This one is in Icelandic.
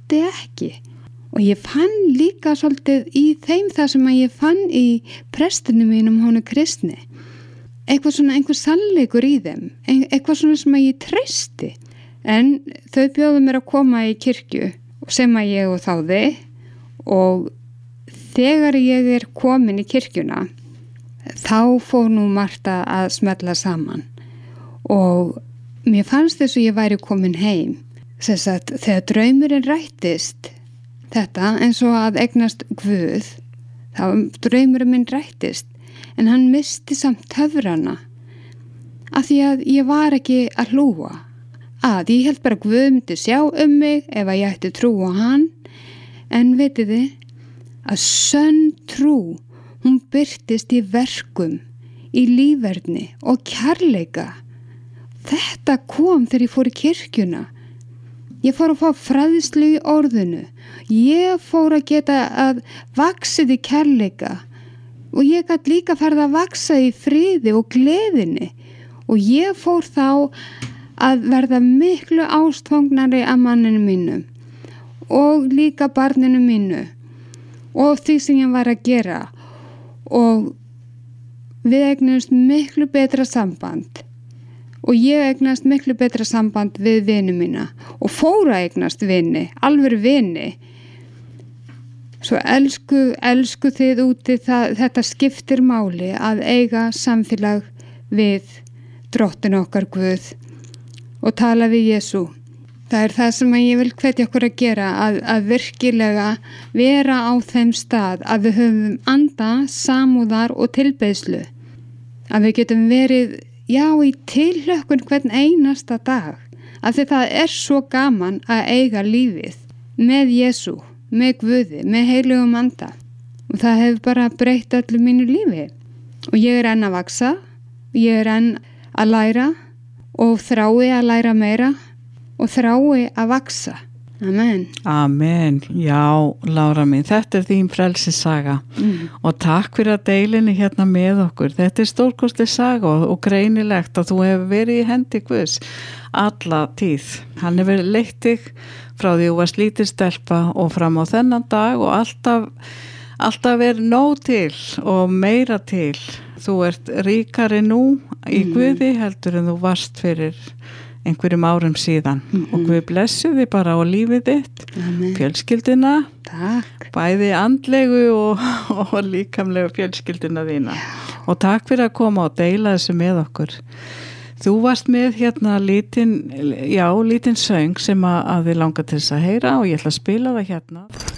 mátti ekki. Og ég fann líka svolítið í þeim það sem að ég fann í prestinu mínum Honu Kristni. Eitthvað svona, einhver sannleikur í þeim, eitthvað svona sem að ég treysti. En þau bjóðu mér að koma í kirkju sem að ég og þáði, og þegar ég er komin í kirkjuna, þá fór nú margt að smella saman. Og mér fannst þess að ég væri komin heim. Þess að þegar draumurinn rættist, þetta eins og að eignast Guð, þá draumurinn minn rættist, en hann misti samt töfrana, af því að ég var ekki að hlúa. Ég held bara að Guð myndi sjá mig ef að ég ætti trú á hann, en vitið þið, að sönn trú, hún birtist í verkum, í líferni og kærleika. Þetta kom þegar ég fór í kirkjuna. Ég fór að fá fræðslu í orðinu. Ég fór að geta að vaxið í kærleika, og ég gat líka farið að vaxa í friði og gleðinni, og ég fór þá að verða miklu ástfangnari að manninu mínu og líka barninu mínu og því sem ég var að gera, og við eignumst miklu betra samband. Og ég eignast miklu betra samband við vini mína og fór að eignast vini, alveg vini. Svo elsku þið úti, þetta skiptir máli að eiga samfélag við Drottinn okkar Guð og tala við Jesú. Það er það sem ég vil hvetja okkur að gera, að virkilega vera á þeim stað að við höfum anda, samúðar og tilbeiðslu. Að við getum verið í tilhlökkun hvern einasta dag, af því það er svo gaman að eiga lífið með Jesú, með Guði, með heilugum anda, og það hefur bara breytt öllu mínu lífi. Og ég er enn að vaksa, ég er enn að læra og þrái að læra meira og þrái að vaksa. Amen. Amen. Já, Lára mín, þetta er þín frelsissaga og takk fyrir að deilinni hérna með okkur. Þetta er stórkostleg saga og greinilegt að þú hefur verið í hendi Guðs alla tíð. Hann hefur leitt þig frá því þú varst lítil stelpa og fram á þennan dag, og alltaf er nóg til og meira til. Þú ert ríkari nú í Guði heldur en þú varst fyrir einhverjum árum síðan. Og Guð blessi þig bara á lífið þitt. Amen. Fjölskylduna. Takk. Bæði andlegu og líkamlegu fjölskylduna þína. Og takk fyrir að koma og deila þessu með okkur. Þú varst með hérna lítinn söng sem að þið langar til þess að heyra, og ég ætla að spila það hérna.